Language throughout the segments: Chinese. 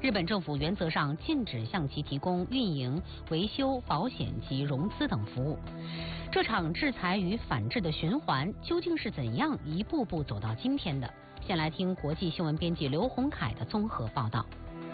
日本政府原则上禁止向其提供运营、维修、保险及融资等服务。这场制裁与反制的循环究竟是怎样一步步走到今天的？先来听国际新闻编辑刘洪凯的综合报道。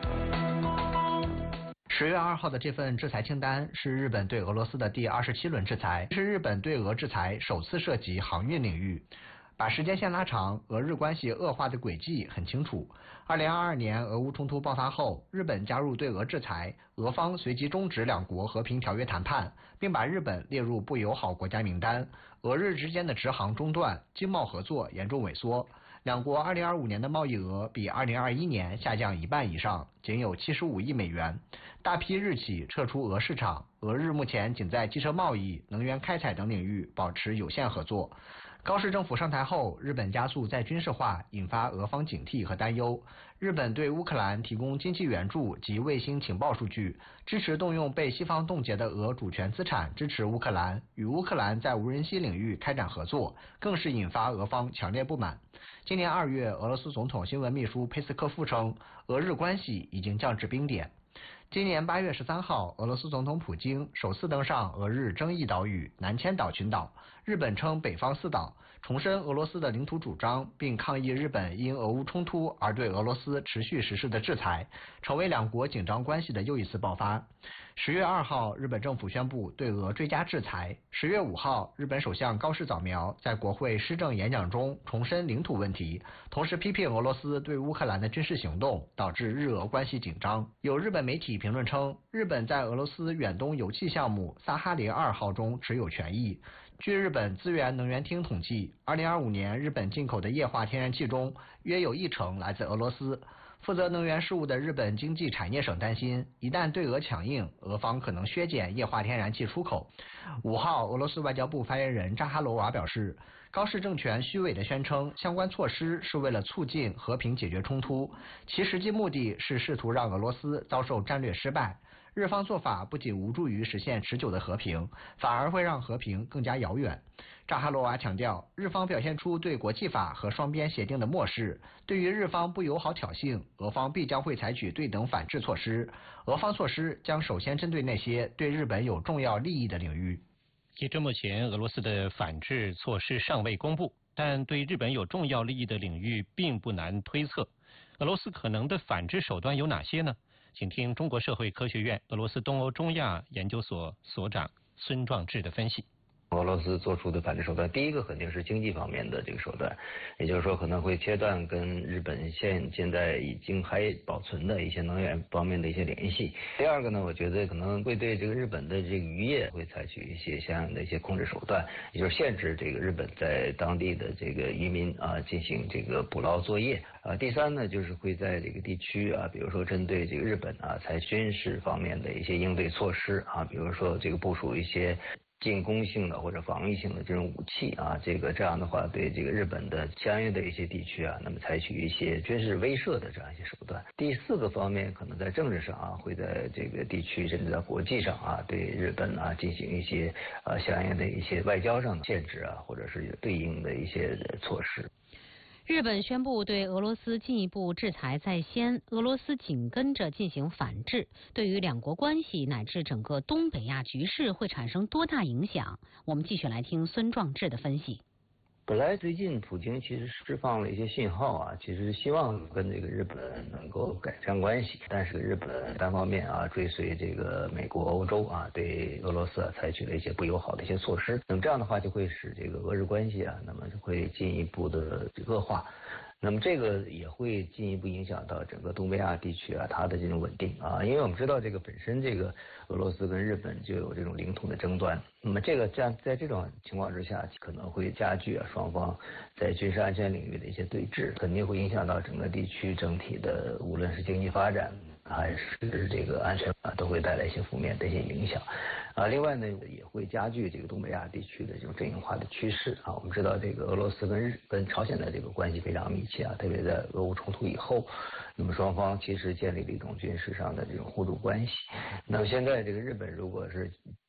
10月2号的这份制裁清单是日本对俄罗斯的第27轮制裁，是日本对俄制裁首次涉及航运领域。把时间线拉长，俄日关系恶化的轨迹很清楚。2022年俄乌冲突爆发后，日本加入对俄制裁，俄方随即终止两国和平条约谈判，并把日本列入不友好国家名单。俄日之间的直航中断，经贸合作严重萎缩。两国2025年的贸易额比2021年下降1半以上，仅有75亿美元。大批日企撤出俄市场，俄日目前仅在汽车贸易、能源开采等领域保持有限合作。高市政府上台后，日本加速再军事化，引发俄方警惕和担忧。日本对乌克兰提供经济援助及卫星情报数据，支持动用被西方冻结的俄主权资产支持乌克兰，与乌克兰在无人机领域开展合作，更是引发俄方强烈不满。今年2月，俄罗斯总统新闻秘书佩斯科夫称，俄日关系已经降至冰点。今年8月13号，俄罗斯总统普京首次登上俄日争议岛屿南千岛群岛，日本称北方四岛，重申俄罗斯的领土主张，并抗议日本因俄乌冲突而对俄罗斯持续实施的制裁，成为两国紧张关系的又一次爆发。10月2号，日本政府宣布对俄追加制裁。10月5号，日本首相高市早苗在国会施政演讲中重申领土问题，同时批评俄罗斯对乌克兰的军事行动导致日俄关系紧张。有日本媒体评论称，日本在俄罗斯远东油气项目萨哈林2号中持有权益。据日本资源能源厅统计，2025年日本进口的液化天然气中约有1成来自俄罗斯。负责能源事务的日本经济产业省担心，一旦对俄强硬，俄方可能削减液化天然气出口。5号，俄罗斯外交部发言人扎哈罗娃表示，高市政权虚伪地宣称相关措施是为了促进和平解决冲突，其实际目的是试图让俄罗斯遭受战略失败。日方做法不仅无助于实现持久的和平，反而会让和平更加遥远。扎哈罗娃强调，日方表现出对国际法和双边协定的漠视，对于日方不友好挑衅，俄方必将会采取对等反制措施。俄方措施将首先针对那些对日本有重要利益的领域。 截至目前，俄罗斯的反制措施尚未公布，但对日本有重要利益的领域并不难推测。俄罗斯可能的反制手段有哪些呢？请听中国社会科学院俄罗斯东欧中亚研究所所长孙壮志的分析。 俄罗斯做出的反制手段，第一个肯定是经济方面的这个手段，也就是说可能会切断跟日本现在已经还保存的一些能源方面的一些联系。第二个呢，我觉得可能会对这个日本的这个渔业会采取一些相应的一些控制手段，也就是限制这个日本在当地的这个渔民进行这个捕捞作业。第三呢，就是会在这个地区比如说针对这个日本采军事方面的一些应对措施比如说这个部署一些进攻性的或者防御性的这种武器这样的话对这个日本的相应的一些地区那么采取一些军事威慑的这样一些手段。第四个方面，可能在政治上会在这个地区甚至在国际上对日本进行一些相应的一些外交上的限制或者是对应的一些措施。 日本宣布对俄罗斯进一步制裁在先，俄罗斯紧跟着进行反制，对于两国关系乃至整个东北亚局势会产生多大影响？我们继续来听孙壮志的分析。 本来最近普京其实释放了一些信号其实希望跟这个日本能够改善关系，但是日本单方面追随这个美国、欧洲对俄罗斯采取了一些不友好的一些措施，那么这样的话就会使这个俄日关系那么就会进一步的恶化。那么这个也会进一步影响到整个东北亚地区它的这种稳定因为我们知道这个本身这个俄罗斯跟日本就有这种领土的争端，那么这个在这种情况之下可能会加剧双方在军事安全领域的一些对峙，肯定会影响到整个地区整体的无论是经济发展还是这个安全都会带来一些负面的一些影响另外呢也会加剧这个东北亚地区的这种阵营化的趋势我们知道这个俄罗斯跟朝鲜的这个关系非常密切特别在俄乌冲突以后，那么双方其实建立了一种军事上的这种互助关系。那么现在这个日本如果是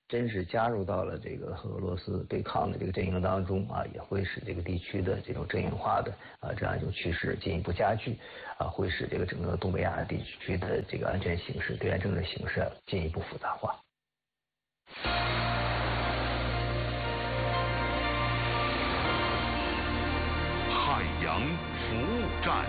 真是加入到了这个和俄罗斯对抗的这个阵营当中啊，也会使这个地区的这种阵营化的这样一种趋势进一步加剧啊，会使这个整个东北亚地区的这个安全形势、对外政治形势进一步复杂化。 海洋服务站。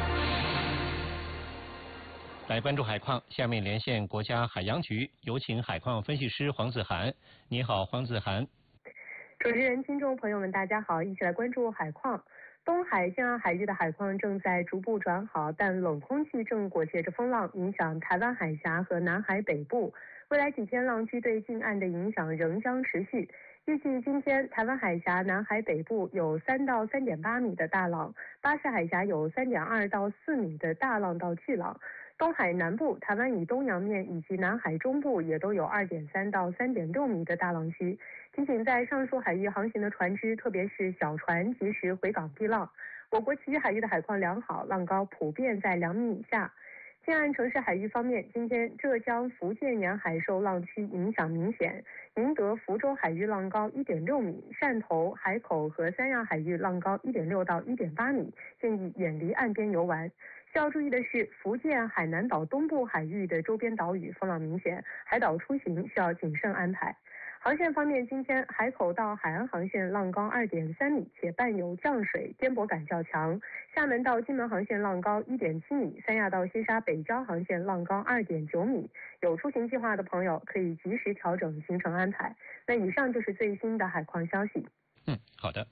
来关注海况，下面连线国家海洋局，有请海况分析师黄子涵。你好，黄子涵。 主持人、听众朋友们，大家好，一起来关注海况。东海、西岸海域的海况正在逐步转好，但冷空气正裹挟着风浪，影响台湾海峡和南海北部。未来几天，浪区对近岸的影响仍将持续。预计今天，台湾海峡、南海北部有3到3.8米的大浪，巴士海峡有3.2到4米的大浪到巨浪。东海南部、台湾以东洋面以及南海中部也都有2.3到3.6米的大浪区。提醒在上述海域航行的船只，特别是小船，及时回港避浪。我国其余海域的海况良好，浪高普遍在2米以下。近岸城市海域方面，今天浙江、福建沿海受浪区影响明显，宁德、福州海域浪高1.6米，汕头、海口和三亚海域浪高1.6到1.8米，建议远离岸边游玩。需要注意的是，福建海南岛东部海域的周边岛屿风浪明显，海岛出行需要谨慎安排。航线方面，今天海口到海安航线浪高2.3米，且伴有降水，颠簸感较强。厦门到金门航线浪高1.7米，三亚到西沙北礁航线浪高2.9米。有出行计划的朋友可以及时调整行程安排。那以上就是最新的海况消息。 好的。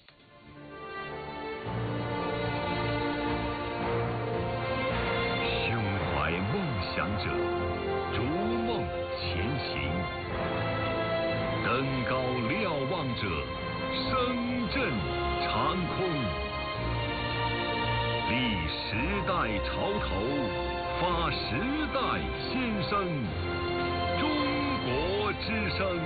胸怀梦想者，逐梦前行。登高瞭望者，声震长空。立时代潮头，发时代先声。中国之声。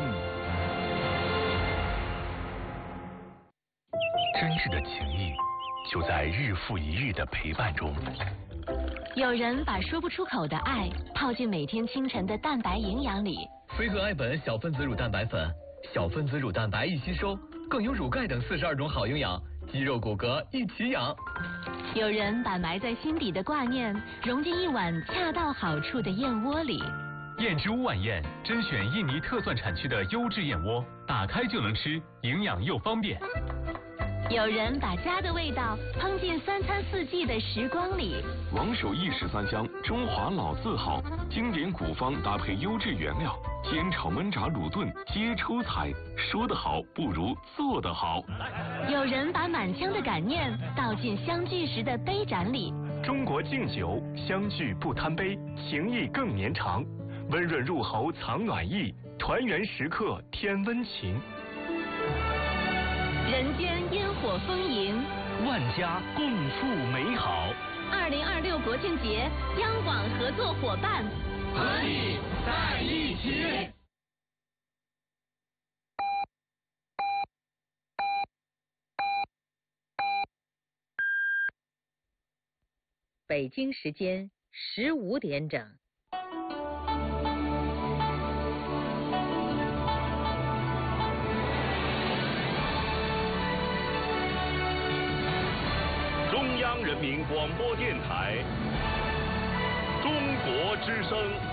真挚的情谊，就在日复一日的陪伴中。 有人把说不出口的爱泡进每天清晨的蛋白营养里。 飞鹤爱本小分子乳蛋白粉，小分子乳蛋白易吸收，更有乳钙等42种好营养，肌肉骨骼一起养。 有人把埋在心底的挂念融进一碗恰到好处的燕窝里。 燕之屋晚宴甄选印尼特蒜产区的优质燕窝，打开就能吃，营养又方便。 有人把家的味道烹进3餐4季的时光里。 王守义13香，中华老字号，经典古方搭配优质原料，煎炒焖炸卤炖皆出彩。说得好不如做得好。 有人把满腔的感念倒进相聚时的杯盏里。 中国敬酒，相聚不贪杯，情谊更绵长。温润入喉藏暖意，团圆时刻添温情。 人间烟火丰盈， 万家共赴美好。 2026国庆节，央广合作伙伴和你在一起。 北京时间15点整。 中央人民广播电台，中国之声。